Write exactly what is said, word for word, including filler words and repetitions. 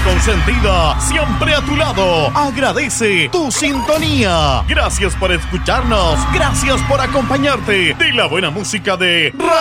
consentida, siempre a tu lado. Agradece tu sintonía. Gracias por escucharnos. Gracias por acompañarte de la buena música de